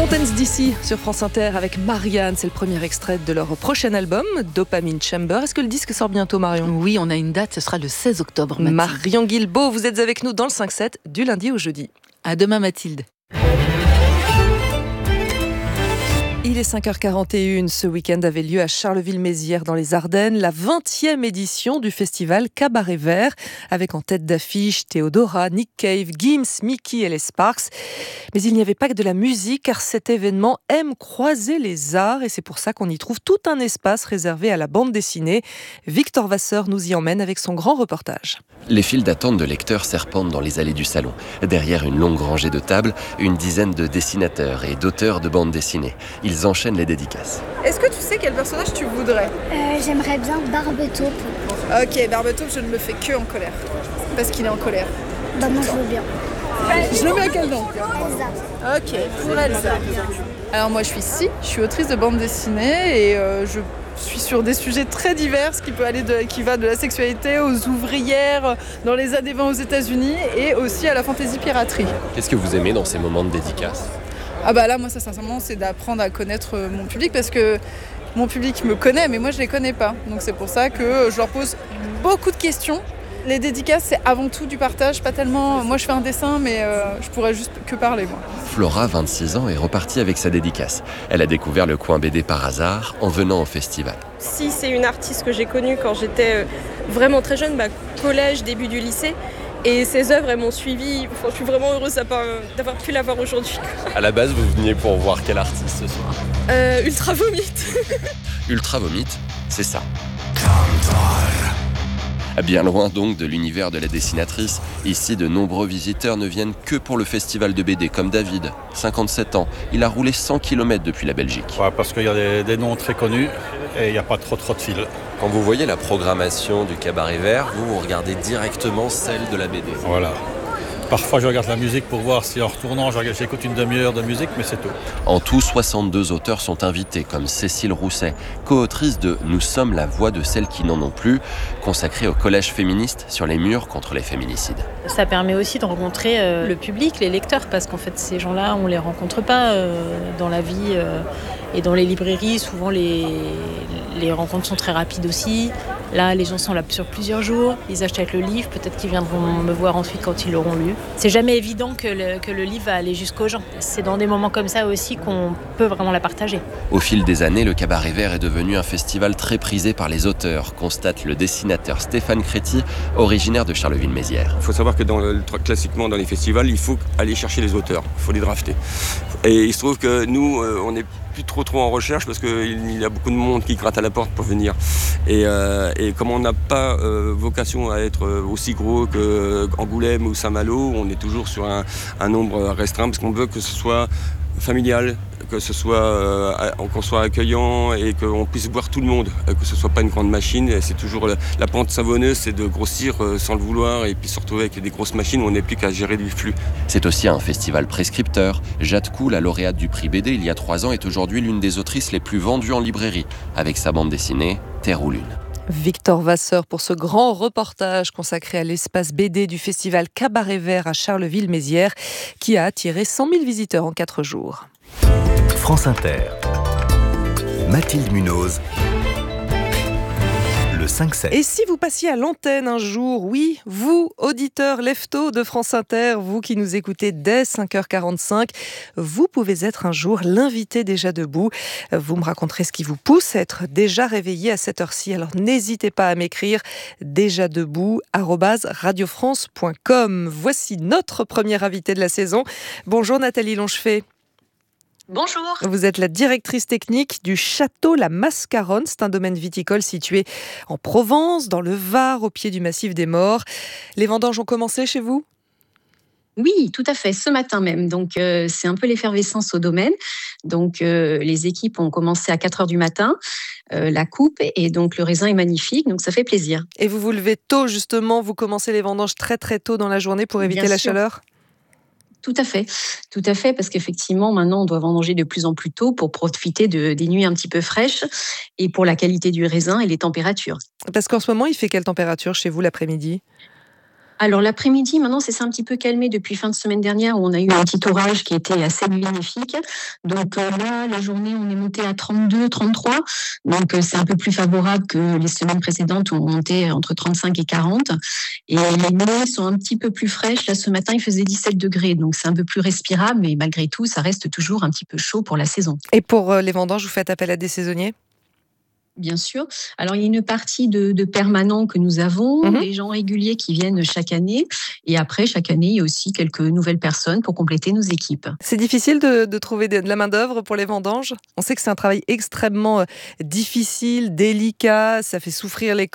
Fontaines d'ici sur France Inter avec Marianne, c'est le premier extrait de leur prochain album, Dopamine Chamber. Est-ce que le disque sort bientôt, Marion ? Oui, on a une date, ce sera le 16 octobre. Mathilde. Marion Guilbault, vous êtes avec nous dans le 5-7 du lundi au jeudi. À demain, Mathilde. Il est 5h41, ce week-end avait lieu à Charleville-Mézières dans les Ardennes la 20e édition du festival Cabaret Vert, avec en tête d'affiche Théodora, Nick Cave, Gims, Mickey et les Sparks. Mais il n'y avait pas que de la musique, car cet événement aime croiser les arts et c'est pour ça qu'on y trouve tout un espace réservé à la bande dessinée. Victor Vasseur nous y emmène avec son grand reportage. Les files d'attente de lecteurs serpentent dans les allées du salon. Derrière une longue rangée de tables, une dizaine de dessinateurs et d'auteurs de bandes dessinées. Ils enchaînent les dédicaces. Est-ce que tu sais quel personnage tu voudrais ? J'aimerais bien Barbetaupe. Ok, Barbetaupe, je ne le fais que en colère. Parce qu'il est en colère. Bah moi je veux bien. Je le mets à quel nom ? Elsa. Ok, pour Elsa. Alors moi je suis autrice de bande dessinée et je suis sur des sujets très divers qui va de la sexualité aux ouvrières dans les années 20 aux États-Unis et aussi à la fantaisie piraterie. Qu'est-ce que vous aimez dans ces moments de dédicace ? Ah bah là moi ça sincèrement c'est d'apprendre à connaître mon public parce que mon public me connaît mais moi je les connais pas. Donc c'est pour ça que je leur pose beaucoup de questions. Les dédicaces, c'est avant tout du partage, pas tellement... Moi, je fais un dessin, mais je pourrais juste que parler, moi. Flora, 26 ans, est repartie avec sa dédicace. Elle a découvert le coin BD par hasard en venant au festival. Si c'est une artiste que j'ai connue quand j'étais vraiment très jeune, collège, début du lycée, et ses œuvres, elles m'ont suivie. Enfin, je suis vraiment heureuse d'avoir pu la voir aujourd'hui. À la base, vous veniez pour voir quel artiste ce soir ? Ultra Vomit. Ultra Vomit, c'est ça. Bien loin donc de l'univers de la dessinatrice, ici de nombreux visiteurs ne viennent que pour le festival de BD, comme David, 57 ans. Il a roulé 100 km depuis la Belgique. Ouais, parce qu'il y a des noms très connus et il n'y a pas trop de fil. Quand vous voyez la programmation du Cabaret Vert, vous regardez directement celle de la BD. Voilà. Parfois, je regarde la musique pour voir si en retournant, j'écoute une demi-heure de musique, mais c'est tout. En tout, 62 auteurs sont invités, comme Cécile Rousset, co-autrice de « Nous sommes la voix de celles qui n'en ont plus », consacrée au collège féministe sur les murs contre les féminicides. Ça permet aussi de rencontrer le public, les lecteurs, parce qu'en fait, ces gens-là, on ne les rencontre pas dans la vie et dans les librairies. Souvent, les rencontres sont très rapides aussi. Là, les gens sont là sur plusieurs jours, ils achètent le livre, peut-être qu'ils viendront me voir ensuite quand ils l'auront lu. C'est jamais évident que le livre va aller jusqu'aux gens. C'est dans des moments comme ça aussi qu'on peut vraiment la partager. Au fil des années, le Cabaret Vert est devenu un festival très prisé par les auteurs, constate le dessinateur Stéphane Créti, originaire de Charleville-Mézières. Il faut savoir que classiquement dans les festivals, il faut aller chercher les auteurs, il faut les drafter. Et il se trouve que nous, on n'est plus trop en recherche parce qu'il y a beaucoup de monde qui gratte à la porte pour venir. Et comme on n'a pas vocation à être aussi gros qu'Angoulême ou Saint-Malo, on est toujours sur un nombre restreint parce qu'on veut que ce soit familial, que ce soit qu'on soit accueillant et qu'on puisse voir tout le monde, que ce soit pas une grande machine. Et c'est toujours la pente savonneuse, c'est de grossir sans le vouloir et puis se retrouver avec des grosses machines où on n'est plus qu'à gérer du flux. C'est aussi un festival prescripteur. Jade Cou, la lauréate du prix BD il y a 3 ans, est aujourd'hui l'une des autrices les plus vendues en librairie, avec sa bande dessinée Terre ou Lune. Victor Vasseur pour ce grand reportage consacré à l'espace BD du festival Cabaret Vert à Charleville-Mézières qui a attiré 100 000 visiteurs en 4 jours. France Inter. Mathilde Munoz. Le 5-7. Et si vous passiez à l'antenne un jour, oui, vous, auditeurs leftos de France Inter, vous qui nous écoutez dès 5h45, vous pouvez être un jour l'invité déjà debout. Vous me raconterez ce qui vous pousse à être déjà réveillé à cette heure-ci. Alors n'hésitez pas à m'écrire déjà-debout@radiofrance.com. Voici notre première invitée de la saison. Bonjour Nathalie Longefay. Bonjour. Vous êtes la directrice technique du château La Mascaronne. C'est un domaine viticole situé en Provence, dans le Var, au pied du massif des Maures. Les vendanges ont commencé chez vous ? Oui, tout à fait, ce matin même. Donc, c'est un peu l'effervescence au domaine. Donc, les équipes ont commencé à 4h du matin, la coupe, et donc le raisin est magnifique, donc ça fait plaisir. Et vous vous levez tôt, justement, vous commencez les vendanges très très tôt dans la journée pour éviter la chaleur ? Tout à fait, parce qu'effectivement, maintenant, on doit vendanger de plus en plus tôt pour profiter des nuits un petit peu fraîches et pour la qualité du raisin et les températures. Parce qu'en ce moment, il fait quelle température chez vous l'après-midi ? Alors l'après-midi, maintenant, c'est un petit peu calmé depuis fin de semaine dernière où on a eu un petit orage qui était assez bénéfique. Donc là, la journée, on est monté à 32, 33. Donc c'est un peu plus favorable que les semaines précédentes où on montait entre 35 et 40. Et les nuits sont un petit peu plus fraîches. Là, ce matin, il faisait 17 degrés. Donc c'est un peu plus respirable, mais malgré tout, ça reste toujours un petit peu chaud pour la saison. Et pour les vendanges, vous faites appel à des saisonniers ? Bien sûr. Alors, il y a une partie de permanents que nous avons, des gens réguliers qui viennent chaque année. Et après, chaque année, il y a aussi quelques nouvelles personnes pour compléter nos équipes. C'est difficile de trouver de la main-d'œuvre pour les vendanges ? On sait que c'est un travail extrêmement difficile, délicat, ça fait souffrir les